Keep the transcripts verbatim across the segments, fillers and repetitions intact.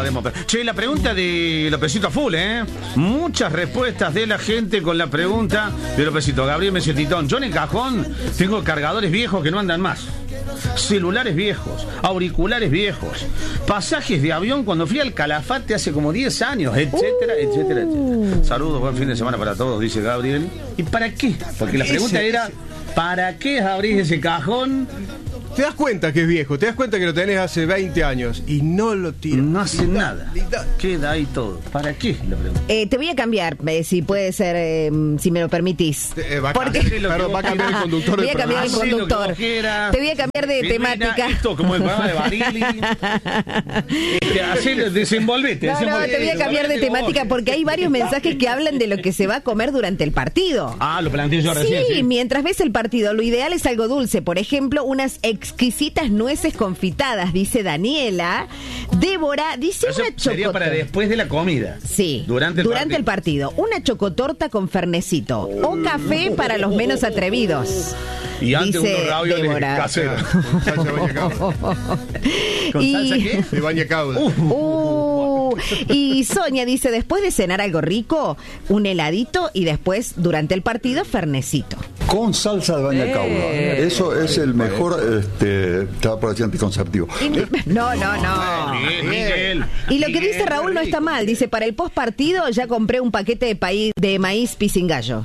podemos. Che, la pregunta de Lopecito a full, ¿eh? Muchas respuestas de la gente con la pregunta de Lopecito. Gabriel Mesietitón. Yo en el cajón tengo cargadores viejos que no andan más. Celulares viejos, auriculares viejos, pasajes de avión cuando fui al Calafate hace como diez años, etcétera, uh. etcétera, etcétera. Saludos, buen fin de semana para todos, dice Gabriel. ¿Y para qué? Porque la pregunta ese, era, ese... ¿para qué abrís ese cajón? Te das cuenta que es viejo, te das cuenta que lo tenés hace veinte años y no lo tiras. No hace nada. Queda ahí todo. ¿Para qué? La pregunta. Eh, te voy a cambiar, eh, si puede ser, eh, si me lo permitís. Eh, va, a Porque... cambiar, claro, va a cambiar el conductor. Voy a cambiar el conductor. Te voy a cambiar de Filmena, temática. Esto como el programa de Barili. este, así, desenvolvete. No, desenvolvete, no, te voy a cambiar de temática vos. Porque hay varios mensajes que hablan de lo que se va a comer durante el partido. Ah, lo planteé yo recién. Sí, sí, mientras ves el partido, lo ideal es algo dulce. Por ejemplo, unas exquisitas nueces confitadas, dice Daniela. Débora dice Eso una chocotorta. Sería para después de la comida. Sí, durante el durante partido. el partido. Una chocotorta con fernecito o café para los menos atrevidos. Y antes dice unos ravioles caseros. Con salsa de baña cauda. ¿Con y... salsa qué? De baña cauda. Uh, uh, y Sonia dice, después de cenar algo rico, un heladito y después, durante el partido, fernecito. Con salsa de baña cauda. Eh. Eso es el mejor, este, estaba por decir anticonceptivo. No, no, no. Miguel, Miguel. Y lo que Miguel, dice Raúl no está mal. Dice, para el post partido ya compré un paquete de, paí- de maíz pisingallo.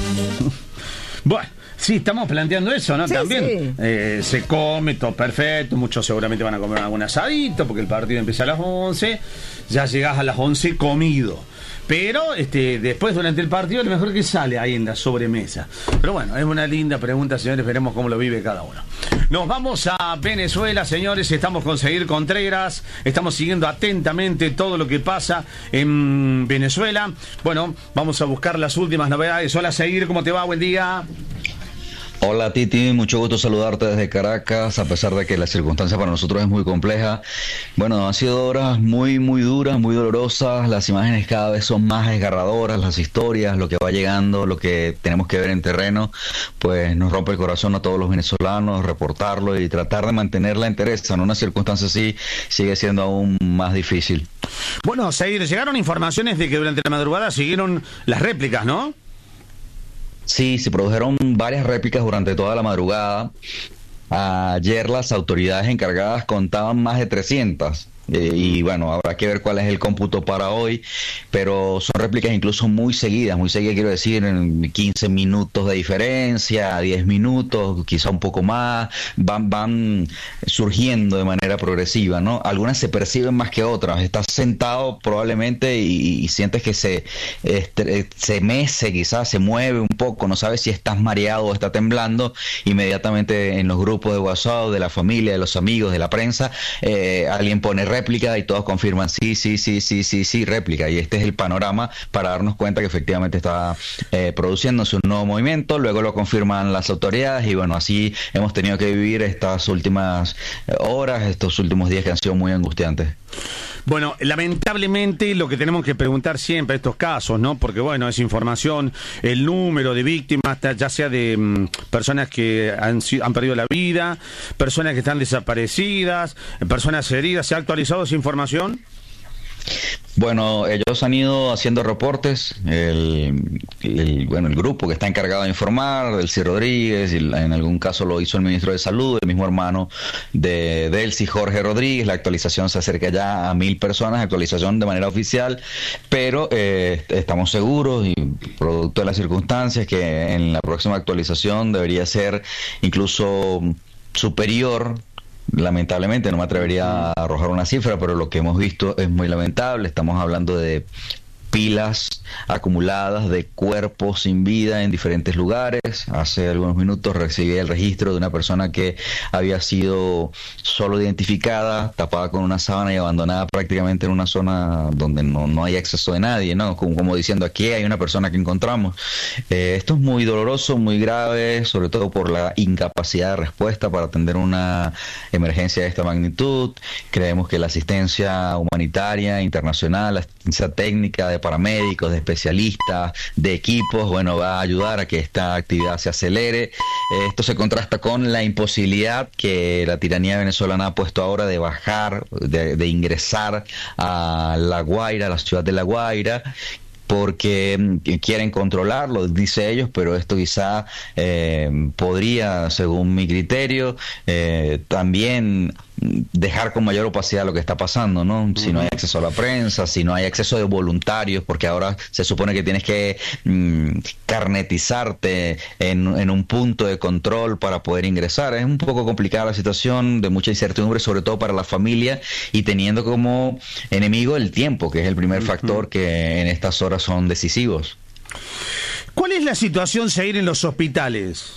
Bueno. Sí, estamos planteando eso, ¿no? Sí, También sí. Eh, se come, todo perfecto. Muchos seguramente van a comer algún asadito porque el partido empieza a las once. Ya llegás a las once comido. Pero este, después, durante el partido, lo mejor que sale ahí en la sobremesa. Pero bueno, es una linda pregunta, señores. Veremos cómo lo vive cada uno. Nos vamos a Venezuela, señores. Estamos con Seguir Contreras. Estamos siguiendo atentamente todo lo que pasa en Venezuela. Bueno, vamos a buscar las últimas novedades. Hola, Seguir, ¿cómo te va? Buen día. Hola Titi, mucho gusto saludarte desde Caracas, a pesar de que la circunstancia para nosotros es muy compleja. Bueno, han sido horas muy, muy duras, muy dolorosas, las imágenes cada vez son más desgarradoras, las historias, lo que va llegando, lo que tenemos que ver en terreno, pues nos rompe el corazón a todos los venezolanos, reportarlo y tratar de mantener la entereza en una circunstancia así sigue siendo aún más difícil. Bueno, Seguir, llegaron informaciones de que durante la madrugada siguieron las réplicas, ¿no? Sí, se produjeron varias réplicas durante toda la madrugada. Ayer las autoridades encargadas contaban más de trescientas. Eh, y bueno, habrá que ver cuál es el cómputo para hoy, pero son réplicas incluso muy seguidas, muy seguidas quiero decir, en quince minutos de diferencia, diez minutos, quizá un poco más, van, van surgiendo de manera progresiva, ¿no? Algunas se perciben más que otras, estás sentado probablemente y, y sientes que se, este, se mece, quizás se mueve un poco, no sabes si estás mareado o está temblando, inmediatamente en los grupos de WhatsApp, de la familia, de los amigos, de la prensa, eh, alguien pone réplica y todos confirman sí, sí, sí, sí, sí, sí, réplica. Y este es el panorama para darnos cuenta que efectivamente está eh, produciéndose un nuevo movimiento, luego lo confirman las autoridades y bueno, así hemos tenido que vivir estas últimas horas, estos últimos días que han sido muy angustiantes. Bueno, lamentablemente lo que tenemos que preguntar siempre estos casos, ¿no? Porque bueno, es información, el número de víctimas, ya sea de um, personas que han, han perdido la vida, personas que están desaparecidas, personas heridas, ¿se ha actualizado esa información? Bueno, ellos han ido haciendo reportes, el, el, bueno, el grupo que está encargado de informar, Delcy Rodríguez, y en algún caso lo hizo el ministro de Salud, el mismo hermano de Delcy, Jorge Rodríguez, la actualización se acerca ya a mil personas, actualización de manera oficial, pero eh, estamos seguros, y producto de las circunstancias, que en la próxima actualización debería ser incluso superior. Lamentablemente no me atrevería a arrojar una cifra, pero lo que hemos visto es muy lamentable. Estamos hablando de pilas acumuladas de cuerpos sin vida en diferentes lugares. Hace algunos minutos recibí el registro de una persona que había sido solo identificada, tapada con una sábana y abandonada prácticamente en una zona donde no, no hay acceso de nadie, ¿no? Como, como diciendo, aquí hay una persona que encontramos. Eh, esto es muy doloroso, muy grave, sobre todo por la incapacidad de respuesta para atender una emergencia de esta magnitud. Creemos que la asistencia humanitaria internacional, la asistencia técnica de paramédicos, de especialistas, de equipos, bueno, va a ayudar a que esta actividad se acelere. Eh, esto se contrasta con la imposibilidad que la tiranía venezolana ha puesto ahora de bajar, de, de ingresar a La Guaira, a la ciudad de La Guaira, porque quieren controlarlo, dice ellos, pero esto quizá eh, podría, según mi criterio, eh, también dejar con mayor opacidad lo que está pasando, ¿no? Si no hay acceso a la prensa, si no hay acceso de voluntarios, porque ahora se supone que tienes que mm, carnetizarte en, en un punto de control para poder ingresar. Es un poco complicada la situación, de mucha incertidumbre, sobre todo para la familia, y teniendo como enemigo el tiempo, que es el primer factor que en estas horas son decisivos. ¿Cuál es la situación, Seir, en los hospitales?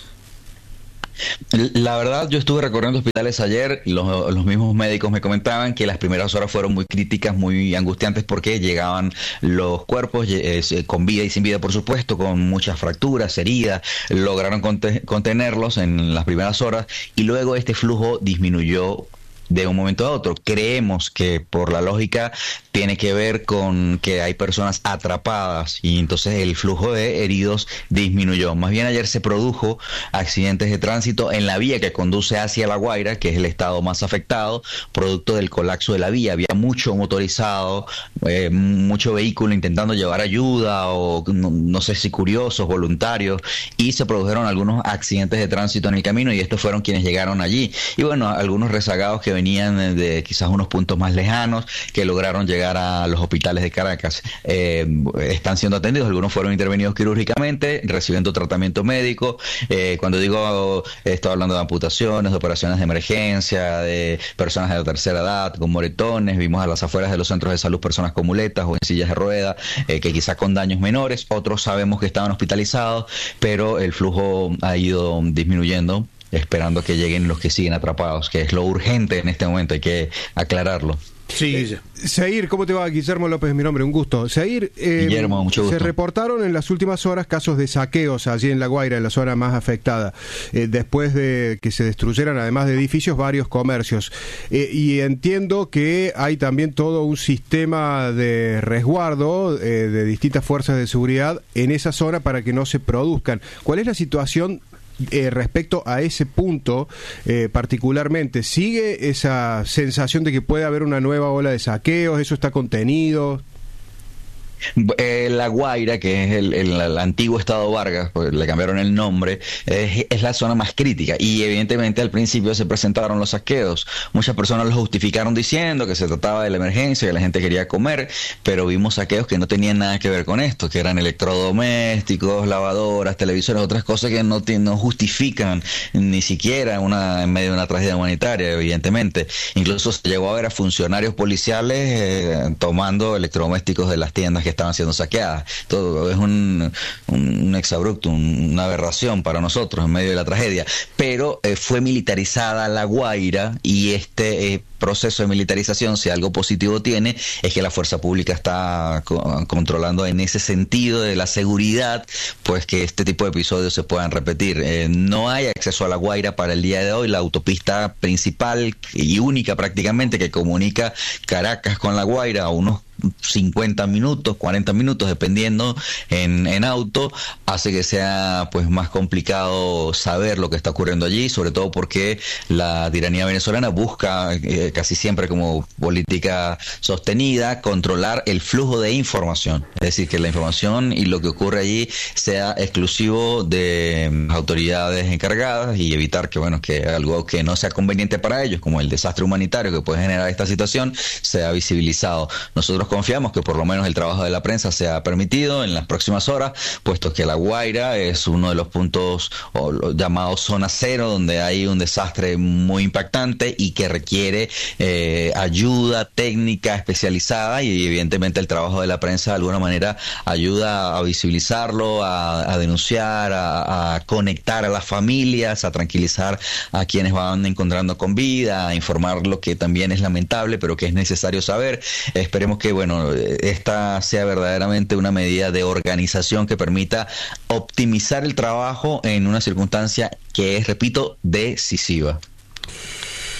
La verdad, yo estuve recorriendo hospitales ayer y los, los mismos médicos me comentaban que las primeras horas fueron muy críticas, muy angustiantes, porque llegaban los cuerpos eh, con vida y sin vida, por supuesto, con muchas fracturas, heridas. Lograron conte- contenerlos en las primeras horas y luego este flujo disminuyó de un momento a otro. Creemos que por la lógica tiene que ver con que hay personas atrapadas y entonces el flujo de heridos disminuyó. Más bien ayer se produjo accidentes de tránsito en la vía que conduce hacia La Guaira, que es el estado más afectado, producto del colapso de la vía. Había mucho motorizado, eh, mucho vehículo intentando llevar ayuda o no, no sé si curiosos, voluntarios, y se produjeron algunos accidentes de tránsito en el camino y estos fueron quienes llegaron allí. Y bueno, algunos rezagados que venían de quizás unos puntos más lejanos, que lograron llegar a los hospitales de Caracas. Eh, están siendo atendidos, algunos fueron intervenidos quirúrgicamente, recibiendo tratamiento médico. Eh, cuando digo, estoy hablando de amputaciones, de operaciones de emergencia, de personas de la tercera edad con moretones. Vimos a las afueras de los centros de salud personas con muletas o en sillas de ruedas, eh, que quizás con daños menores. Otros sabemos que estaban hospitalizados, pero el flujo ha ido disminuyendo, esperando que lleguen los que siguen atrapados, que es lo urgente en este momento, hay que aclararlo. Sí, eh, Seir, ¿cómo te va? Guillermo López, mi nombre, un gusto. Seir, eh, Guillermo, mucho gusto. Se reportaron en las últimas horas casos de saqueos allí en La Guaira, en la zona más afectada, eh, después de que se destruyeran, además de edificios, varios comercios. Eh, y entiendo que hay también todo un sistema de resguardo eh, de distintas fuerzas de seguridad en esa zona para que no se produzcan. ¿Cuál es la situación Eh, respecto a ese punto eh, particularmente? ¿Sigue esa sensación de que puede haber una nueva ola de saqueos? ¿Eso está contenido? Eh, La Guaira, que es el, el, el antiguo estado Vargas, pues le cambiaron el nombre, es, es la zona más crítica y evidentemente al principio se presentaron los saqueos. Muchas personas lo justificaron diciendo que se trataba de la emergencia, que la gente quería comer, pero vimos saqueos que no tenían nada que ver con esto, que eran electrodomésticos, lavadoras, televisores, otras cosas que no, no justifican ni siquiera una en medio de una tragedia humanitaria, evidentemente. Incluso se llegó a ver a funcionarios policiales eh, tomando electrodomésticos de las tiendas que estaban siendo saqueadas. Todo es un, un exabrupto, un, una aberración para nosotros en medio de la tragedia, pero eh, fue militarizada La Guaira y este eh, proceso de militarización, si algo positivo tiene, es que la fuerza pública está co- controlando en ese sentido de la seguridad, pues que este tipo de episodios se puedan repetir. Eh, no hay acceso a La Guaira para el día de hoy, la autopista principal y única prácticamente que comunica Caracas con La Guaira a unos cincuenta minutos, cuarenta minutos, dependiendo en, en auto, hace que sea pues más complicado saber lo que está ocurriendo allí, sobre todo porque la tiranía venezolana busca eh, casi siempre como política sostenida controlar el flujo de información, es decir, que la información y lo que ocurre allí sea exclusivo de autoridades encargadas y evitar que bueno que algo que no sea conveniente para ellos, como el desastre humanitario que puede generar esta situación, sea visibilizado. Nosotros confiamos que por lo menos el trabajo de la prensa sea permitido en las próximas horas, puesto que La Guaira es uno de los puntos o los llamados zona cero, donde hay un desastre muy impactante y que requiere eh, ayuda técnica especializada, y evidentemente el trabajo de la prensa de alguna manera ayuda a visibilizarlo, a, a denunciar, a, a conectar a las familias, a tranquilizar a quienes van encontrando con vida, a informar lo que también es lamentable, pero que es necesario saber. Esperemos que bueno, esta sea verdaderamente una medida de organización que permita optimizar el trabajo en una circunstancia que es, repito, decisiva.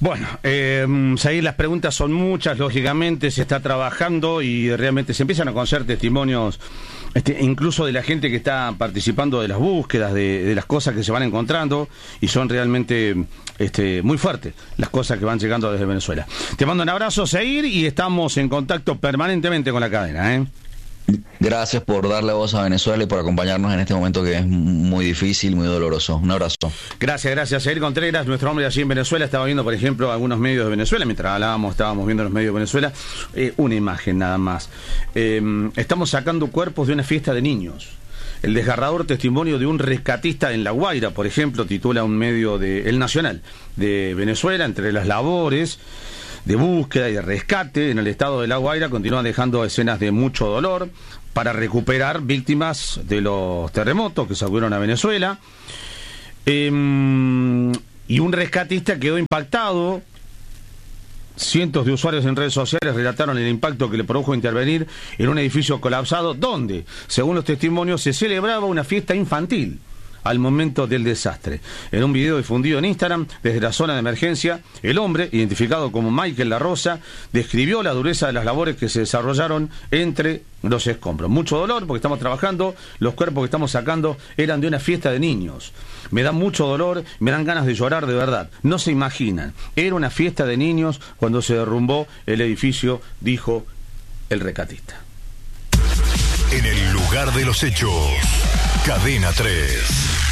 Bueno, eh, seguir las preguntas son muchas, lógicamente se está trabajando y realmente se empiezan a conocer testimonios, este, incluso de la gente que está participando de las búsquedas, de, de las cosas que se van encontrando, y son realmente este, muy fuertes las cosas que van llegando desde Venezuela. Te mando un abrazo, Seir, y estamos en contacto permanentemente con la cadena, ¿eh? Gracias por darle voz a Venezuela y por acompañarnos en este momento que es muy difícil, muy doloroso. Un abrazo. Gracias, gracias. Seir Contreras, nuestro hombre allí en Venezuela, estaba viendo, por ejemplo, algunos medios de Venezuela, mientras hablábamos, estábamos viendo los medios de Venezuela, eh, una imagen nada más. Eh, estamos sacando cuerpos de una fiesta de niños. El desgarrador testimonio de un rescatista en La Guaira, por ejemplo, titula un medio de El Nacional de Venezuela, entre las labores de búsqueda y de rescate en el estado de La Guaira continúan dejando escenas de mucho dolor para recuperar víctimas de los terremotos que sacudieron a Venezuela. Eh, y un rescatista quedó impactado. Cientos de usuarios en redes sociales relataron el impacto que le produjo intervenir en un edificio colapsado donde, según los testimonios, se celebraba una fiesta infantil al momento del desastre. En un video difundido en Instagram desde la zona de emergencia, el hombre, identificado como Michael La Rosa, describió la dureza de las labores que se desarrollaron entre los escombros. Mucho dolor porque estamos trabajando, los cuerpos que estamos sacando eran de una fiesta de niños. Me da mucho dolor, me dan ganas de llorar de verdad. No se imaginan, era una fiesta de niños cuando se derrumbó el edificio, dijo el rescatista. En el lugar de los hechos, Cadena tres.